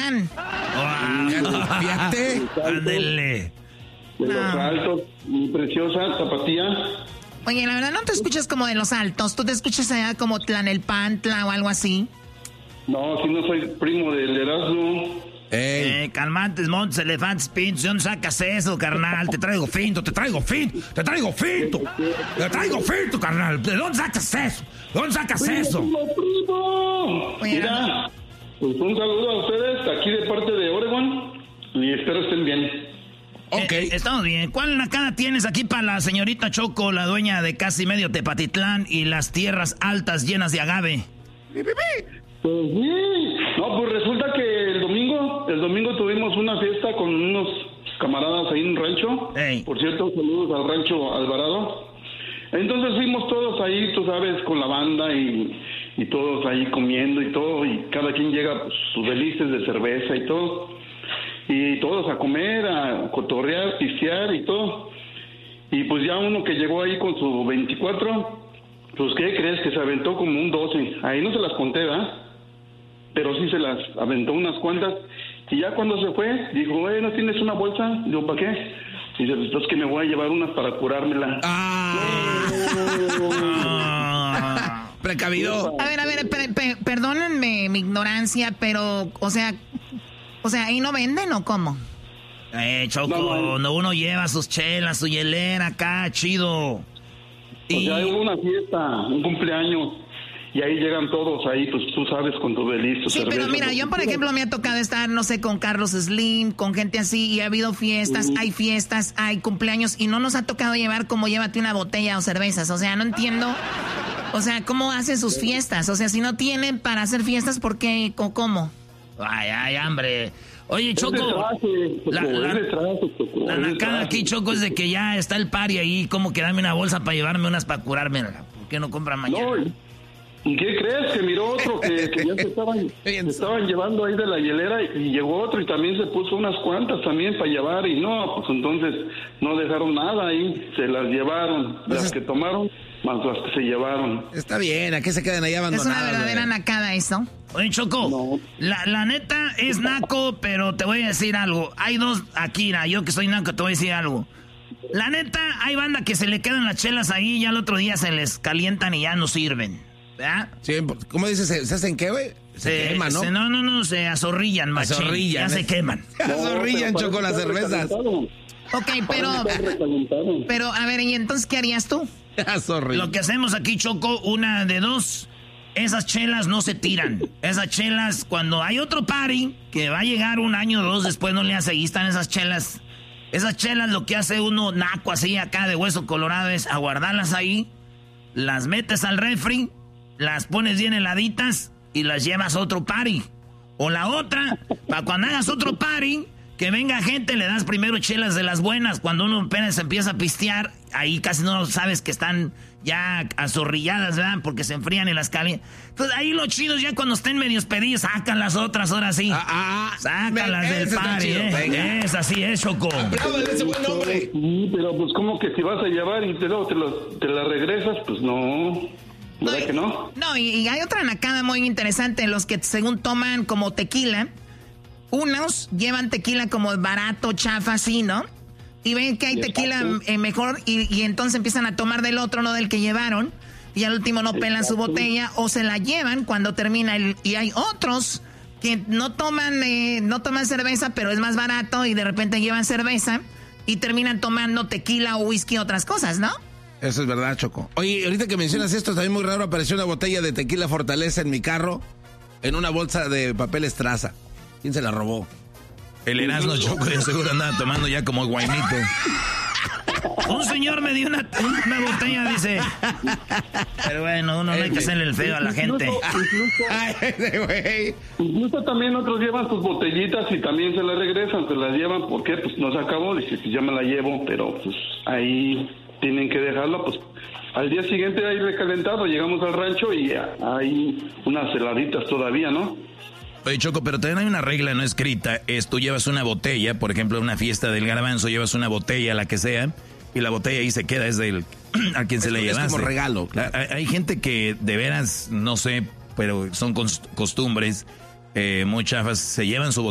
Michoacán. Fíjate. Ándele. De los Altos, mi preciosa Tapatía. Oye, la verdad no te escuchas como de Los Altos. ¿Tú te escuchas allá como Tlanelpantla o algo así? No, si no soy primo del Erasmo. Calmantes, montes, elefantes, pintos. ¿De dónde sacas eso, carnal? Te traigo finto, carnal. ¿De dónde sacas eso? ¿De dónde sacas eso? ¡Primo! Oye, Mira, pues un saludo a ustedes aquí de parte de Oregon y espero estén bien. Ok. Estamos bien. ¿Cuál nacada tienes aquí para la señorita Choco, la dueña de casi medio Tepatitlán y las tierras altas llenas de agave? Pues sí. No, pues resulta que el domingo tuvimos una fiesta con unos camaradas ahí en un rancho. Hey. Por cierto, saludos al rancho Alvarado. Entonces fuimos todos ahí, tú sabes, con la banda y todos ahí comiendo y todo, y cada quien llega pues, sus delices de cerveza y todo. Y todos a comer, a cotorrear, pistear y todo. Y pues ya uno que llegó ahí con su 24, pues ¿qué crees? Que se aventó como un 12. Ahí no se las conté, ¿verdad? Pero sí se las aventó unas cuantas. Y ya cuando se fue, dijo, ¿no tienes una bolsa? Digo, ¿para qué? Y dice, pues es que me voy a llevar unas para curármela. Precavido. A ver, perdónenme mi ignorancia, pero, o sea, ¿ahí no venden o cómo? Choco, no, uno lleva sus chelas, su hielera acá, chido. O sea, hubo una fiesta, un cumpleaños, y ahí llegan todos ahí, pues tú sabes, con tu delicio. Sí, pero mira, yo por ejemplo me ha tocado estar, no sé, con Carlos Slim, con gente así, y ha habido fiestas, hay cumpleaños, y no nos ha tocado llevar como llévate una botella o cervezas, o sea, no entiendo, o sea, ¿cómo hacen sus fiestas? O sea, si no tienen para hacer fiestas, ¿por qué? ¿Cómo? Ay, hombre. Oye, Choco, la nacada aquí, Choco, es de que ya está el party ahí, como que dame una bolsa para llevarme unas para curarme. ¿Por qué no compran mañana? No, ¿y qué crees? Que miró otro que ya se estaban llevando ahí de la hielera y llegó otro y también se puso unas cuantas también para llevar y no, pues entonces no dejaron nada ahí, se las llevaron, las que tomaron más las que se llevaron. Está bien, ¿a qué se quedan ahí abandonadas? Es una verdadera nacada eso. Oye, Choco, no. la neta es naco, pero te voy a decir algo. Hay dos, Akira, yo que soy naco te voy a decir algo. La neta, hay banda que se le quedan las chelas ahí y ya al otro día se les calientan y ya no sirven. ¿Verdad? Sí, ¿cómo dices? ¿Se hacen qué, güey? Se queman, ¿no? No, se azorrillan, machín. Azorrillan. Ya se queman. Azorrillan, Choco, las cervezas. Ok, pero, a ver, ¿y entonces qué harías tú? Lo que hacemos aquí, Choco, una de dos. Esas chelas no se tiran. Esas chelas, cuando hay otro party que va a llegar un año o dos después, no le hace, ahí están esas chelas. Esas chelas, lo que hace uno naco así acá de hueso colorado es aguardarlas ahí, las metes al refri, las pones bien heladitas y las llevas a otro party. O la otra, para cuando hagas otro party, que venga gente, le das primero chelas de las buenas. Cuando uno apenas empieza a pistear, ahí casi no sabes que están ya azorrilladas, ¿verdad? Porque se enfrían y las calientan. Entonces ahí los chidos ya cuando estén medios pedidos, sacan las otras, ahora sí. Sácalas del party, Es así, es, Choco. Apláudale ese buen nombre. Sí, pero pues como que si vas a llevar y luego te la regresas, pues no. ¿Verdad que no? No, y hay otra nacada muy interesante, los que según toman como tequila. Unos llevan tequila como barato, chafa, así, ¿no? Y ven que hay tequila mejor y entonces empiezan a tomar del otro, no del que llevaron. Y al último no pelan su botella o se la llevan cuando termina y hay otros que no toman cerveza, pero es más barato y de repente llevan cerveza y terminan tomando tequila o whisky, otras cosas, ¿no? Eso es verdad, Choco. Oye, ahorita que mencionas esto, también muy raro, apareció una botella de tequila Fortaleza en mi carro en una bolsa de papel Estraza. ¿Quién se la robó? El Erasmo, Choco, de seguro andaba tomando ya como guainito. Un señor me dio una botella, dice. Pero bueno, uno no hay que hacerle el feo a la gente. Incluso también otros llevan sus botellitas y también se las regresan, se las llevan. ¿Por qué? Pues no se acabó, dice, pues ya me la llevo, pero pues ahí tienen que dejarla, pues al día siguiente ahí recalentado, llegamos al rancho y hay unas heladitas todavía, ¿no? Oye, Choco, pero también hay una regla no escrita, es tú llevas una botella, por ejemplo, en una fiesta del Garbanzo, llevas una botella, la que sea, y la botella ahí se queda, es del a quien se le llevaste. Es como regalo. Claro. Hay gente que de veras, no sé, pero son costumbres muy chafas, se llevan su botella